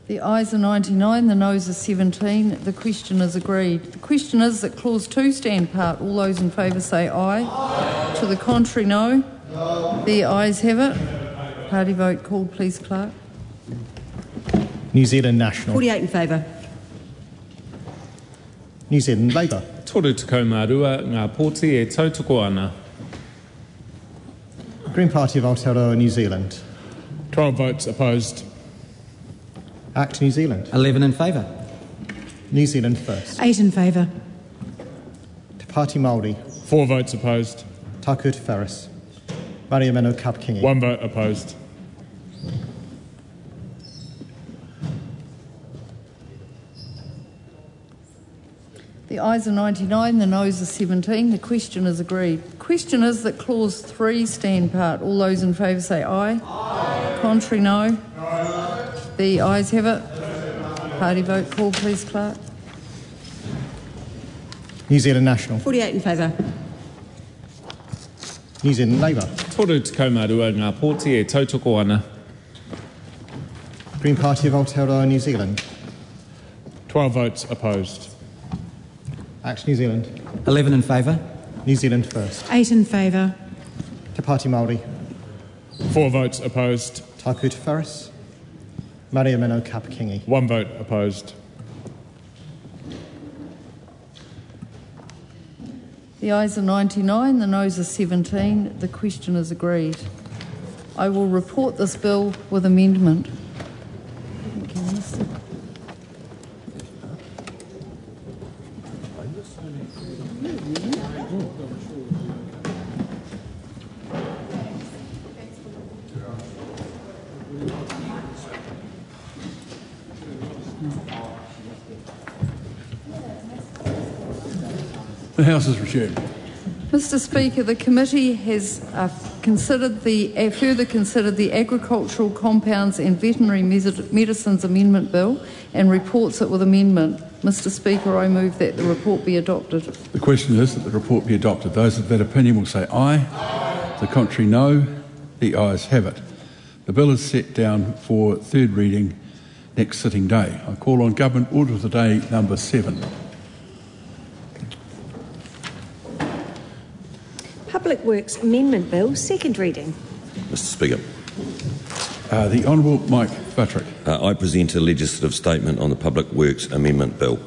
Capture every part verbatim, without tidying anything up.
The ayes are ninety-nine, the noes are seventeen. The question is agreed. The question is that Clause two stand part. All those in favour say aye. Aye. To the contrary, no. No. The ayes have it. Party vote called, please, Clerk. New Zealand National. forty-eight in favour. New Zealand Labour. Toru Te Marua, ngā pōti e tautoko ana. Green Party of Aotearoa New Zealand. twelve votes opposed. Act New Zealand. eleven in favour. New Zealand First. eight in favour. Te Pāti Māori. four votes opposed. Taku Te Wharis. Maria Mano Kapkingi. one vote opposed. The ayes are ninety-nine, the noes are seventeen. The question is agreed. The question is that Clause three stand part. All those in favour say aye. Aye. Contrary, no. No. The ayes have it. Party vote call, please, Clerk. New Zealand National. forty-eight in favour. New Zealand Labour. Toru Te Marua, ngā pōti e tautoko ana. Green Party of Aotearoa New Zealand. twelve votes opposed. Act New Zealand. eleven in favour. New Zealand First. eight in favour. Te Pāti Māori. four votes opposed. Taku Te Wharis. Maria Mano Kapkingi. one vote opposed. The ayes are ninety-nine, the noes are seventeen. The question is agreed. I will report this bill with amendment. Thank you, Minister. The House is resumed. Mister Speaker, the committee has uh, considered the uh, further considered the Agricultural Compounds and Veterinary Medicines Amendment Bill and reports it with amendment. Mister Speaker, I move that the report be adopted. The question is that the report be adopted. Those of that opinion will say aye. Aye. The contrary, no. The ayes have it. The bill is set down for third reading next sitting day. I call on Government Order of the Day number seven. Public Works Amendment Bill, second reading. Mister Speaker. Uh, the Honourable Mike Buttrick. Uh, I present a legislative statement on the Public Works Amendment Bill.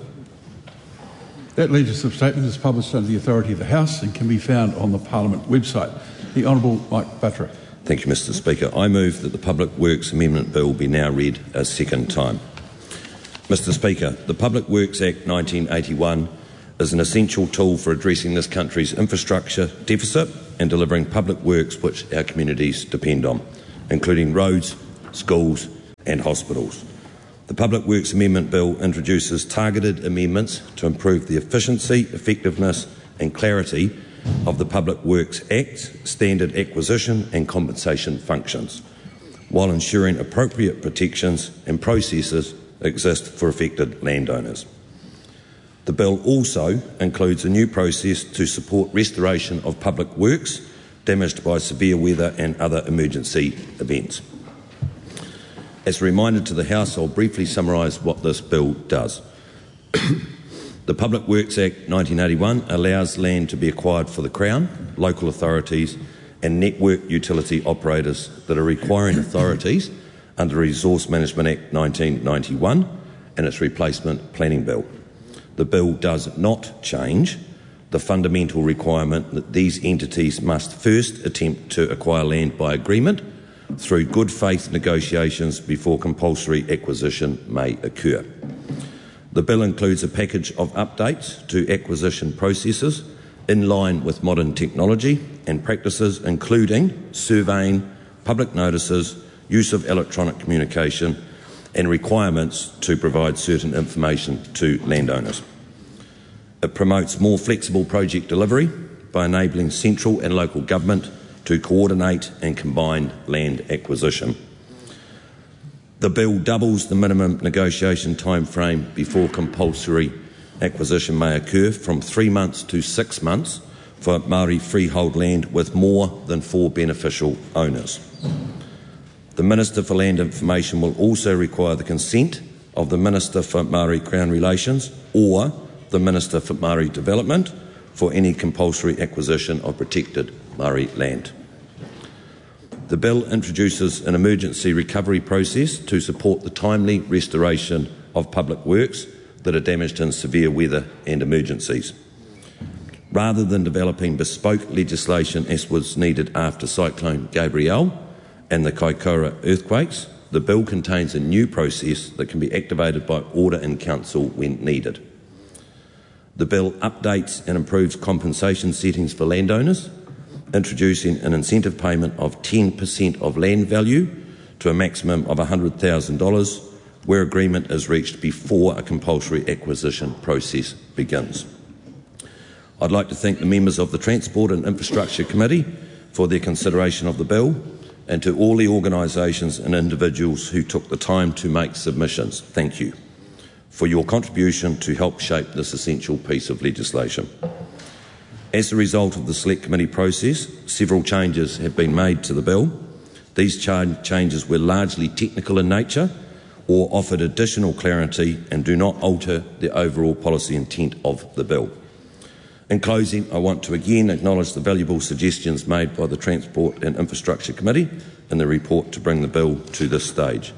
That legislative statement is published under the authority of the House and can be found on the Parliament website. The Honourable Mike Buttrick. Thank you, Mister Speaker. I move that the Public Works Amendment Bill be now read a second time. Mister Speaker, the Public Works Act nineteen eighty-one is an essential tool for addressing this country's infrastructure deficit and delivering public works which our communities depend on, including roads, schools and hospitals. The Public Works Amendment Bill introduces targeted amendments to improve the efficiency, effectiveness and clarity of the Public Works Act's standard acquisition and compensation functions, while ensuring appropriate protections and processes exist for affected landowners. The bill also includes a new process to support restoration of public works damaged by severe weather and other emergency events. As a reminder to the House, I'll briefly summarise what this bill does. The Public Works Act nineteen eighty-one allows land to be acquired for the Crown, local authorities and network utility operators that are requiring authorities under the Resource Management Act nineteen ninety-one and its replacement planning bill. The bill does not change the fundamental requirement that these entities must first attempt to acquire land by agreement through good faith negotiations before compulsory acquisition may occur. The bill includes a package of updates to acquisition processes in line with modern technology and practices, including surveying, public notices, use of electronic communication and requirements to provide certain information to landowners. It promotes more flexible project delivery by enabling central and local government to coordinate and combine land acquisition. The bill doubles the minimum negotiation timeframe before compulsory acquisition may occur from three months to six months for Māori freehold land with more than four beneficial owners. The Minister for Land Information will also require the consent of the Minister for Māori Crown Relations or the Minister for Māori Development for any compulsory acquisition of protected Māori land. The bill introduces an emergency recovery process to support the timely restoration of public works that are damaged in severe weather and emergencies. Rather than developing bespoke legislation as was needed after Cyclone Gabrielle and the Kaikoura earthquakes, the bill contains a new process that can be activated by order in council when needed. The bill updates and improves compensation settings for landowners, introducing an incentive payment of ten percent of land value to a maximum of one hundred thousand dollars where agreement is reached before a compulsory acquisition process begins. I'd like to thank the members of the Transport and Infrastructure Committee for their consideration of the bill, and to all the organisations and individuals who took the time to make submissions. Thank you for your contribution to help shape this essential piece of legislation. As a result of the Select Committee process, several changes have been made to the bill. These changes were largely technical in nature or offered additional clarity and do not alter the overall policy intent of the bill. In closing, I want to again acknowledge the valuable suggestions made by the Transport and Infrastructure Committee in the report to bring the bill to this stage.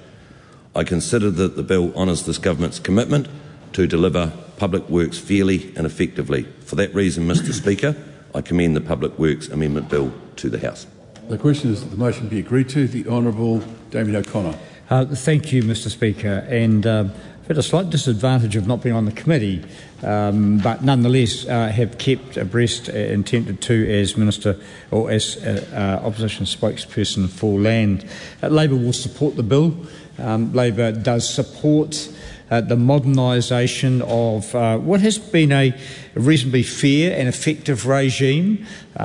I consider that the bill honours this government's commitment to deliver public works fairly and effectively. For that reason, Mr Speaker, I commend the Public Works Amendment Bill to the House. The question is that the motion be agreed to. The Honourable Damien O'Connor. Uh, thank you, Mr Speaker. And uh, I've had a slight disadvantage of not being on the committee, um, but nonetheless uh, have kept abreast uh, and attempted to as Minister or as uh, uh, Opposition spokesperson for land. Uh, Labor will support the bill. Um, Labor does support Uh, the modernisation of uh, what has been a reasonably fair and effective regime.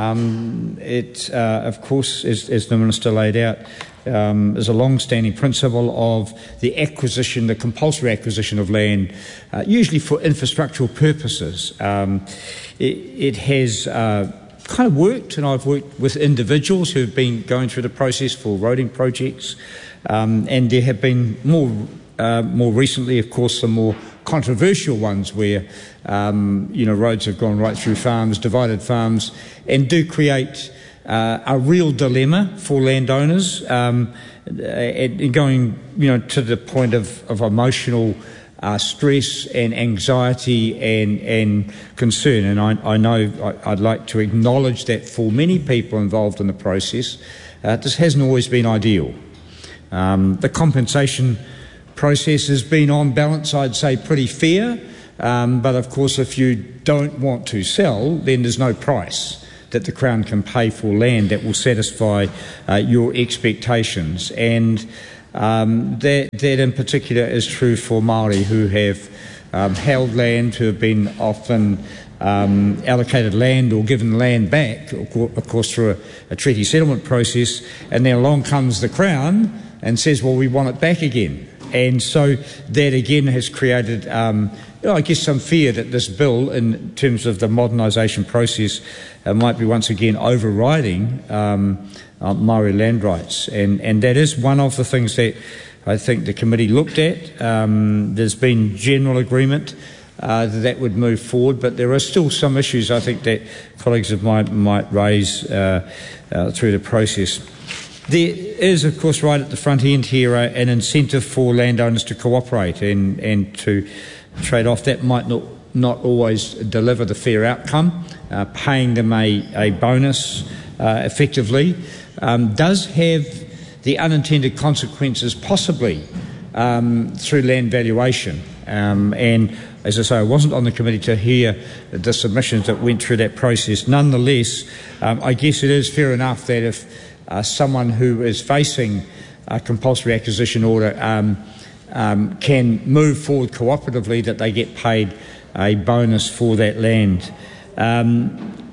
Um, it, uh, of course, as, as the Minister laid out, um, is a long-standing principle of the acquisition, the compulsory acquisition of land, uh, usually for infrastructural purposes. Um, it, it has uh, kind of worked, and I've worked with individuals who have been going through the process for roading projects, um, and there have been more Uh, more recently, of course, the more controversial ones where, um, you know, roads have gone right through farms, divided farms, and do create uh, a real dilemma for landowners, um, and, and going, you know, to the point of, of emotional uh, stress and anxiety and, and concern. And I, I know I, I'd like to acknowledge that for many people involved in the process, uh, this hasn't always been ideal. Um, the compensation process has been, on balance, I'd say, pretty fair, um, but of course if you don't want to sell, then there's no price that the Crown can pay for land that will satisfy uh, your expectations, and um, that, that in particular is true for Māori who have um, held land, who have been often um, allocated land or given land back, of course through a, a treaty settlement process, and then along comes the Crown and says, well, we want it back again. And so that again has created, um, you know, I guess, some fear that this bill, in terms of the modernisation process, uh, might be once again overriding um, uh, Māori land rights. And, and that is one of the things that I think the committee looked at. Um, there's been general agreement uh, that that would move forward, but there are still some issues I think that colleagues of mine might raise uh, uh, through the process. There is, of course, right at the front end here, uh, an incentive for landowners to cooperate and, and to trade off. That might not, not always deliver the fair outcome. Uh, paying them a, a bonus uh, effectively um, does have the unintended consequences, possibly, um, through land valuation. Um, and as I say, I wasn't on the committee to hear the submissions that went through that process. Nonetheless, um, I guess it is fair enough that if Uh, someone who is facing a compulsory acquisition order um, um, can move forward cooperatively, that they get paid a bonus for that land. Um,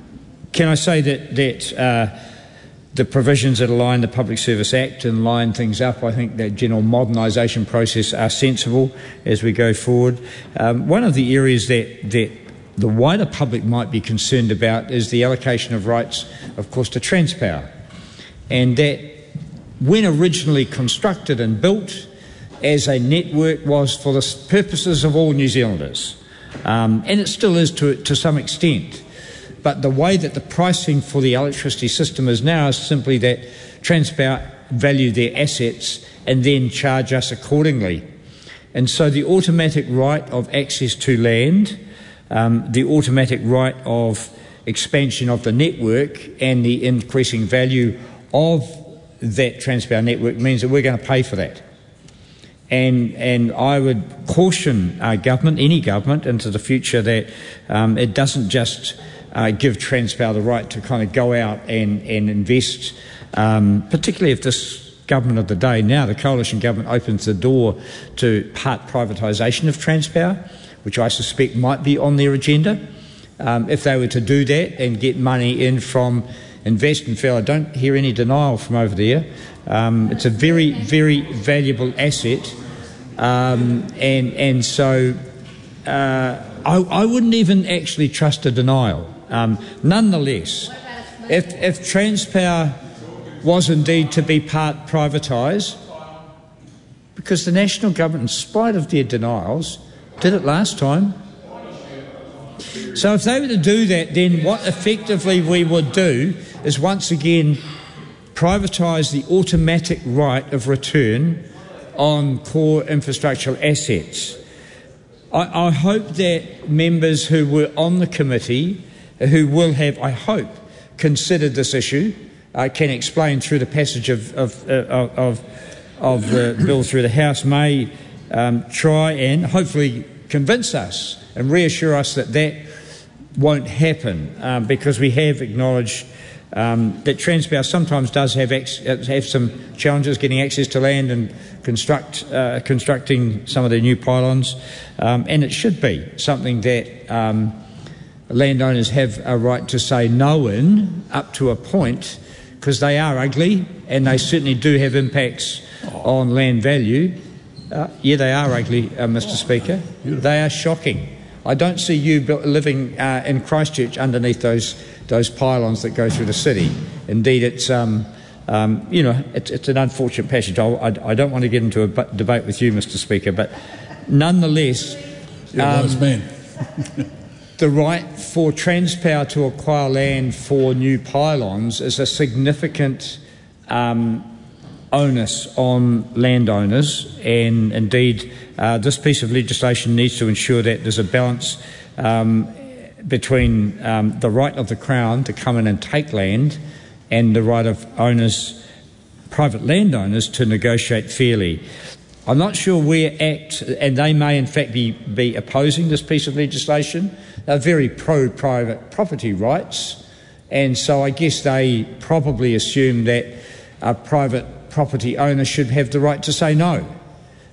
can I say that, that uh, the provisions that align the Public Service Act and line things up, I think that general modernisation process are sensible as we go forward. Um, one of the areas that, that the wider public might be concerned about is the allocation of rights, of course, to Transpower. And that, when originally constructed and built, as a network was for the purposes of all New Zealanders, um, and it still is to, to some extent. But the way that the pricing for the electricity system is now is simply that Transpower value their assets and then charge us accordingly. And so the automatic right of access to land, um, the automatic right of expansion of the network and the increasing value of that Transpower network means that we're going to pay for that. And, and I would caution our government, any government, into the future that um, it doesn't just uh, give Transpower the right to kind of go out and, and invest, um, particularly if this government of the day, now the coalition government, opens the door to part privatisation of Transpower, which I suspect might be on their agenda. Um, if they were to do that and get money in from Invest and Feel, I don't hear any denial from over there. Um, it's a very, very valuable asset, um, and and so uh, I, I wouldn't even actually trust a denial. Um, nonetheless, if if Transpower was indeed to be part privatised, because the national government, in spite of their denials, did it last time. So if they were to do that, then what effectively we would do is once again privatise the automatic right of return on core infrastructural assets. I, I hope that members who were on the committee, who will have, I hope, considered this issue, uh, can explain through the passage of, of, uh, of, of the bill through the House, may um, try and hopefully convince us and reassure us that that won't happen, um, because we have acknowledged um, that Transpower sometimes does have ex- have some challenges getting access to land and construct uh, constructing some of the new pylons, um, and it should be something that um, landowners have a right to say no in, up to a point, because they are ugly and they certainly do have impacts on land value. Uh, yeah, they are ugly, uh, Mister Speaker. They are shocking. I don't see you living uh, in Christchurch underneath those those pylons that go through the city. Indeed, it's um, um, you know it's, it's an unfortunate passage. I, I, I don't want to get into a b- debate with you, Mister Speaker, but nonetheless, um, the right for Transpower to acquire land for new pylons is a significant Um, onus on landowners, and indeed uh, this piece of legislation needs to ensure that there's a balance um, between um, the right of the Crown to come in and take land and the right of owners, private landowners, to negotiate fairly. I'm not sure where ACT, and they may in fact be, be opposing this piece of legislation. They're very pro-private property rights, and so I guess they probably assume that a private property owner should have the right to say no.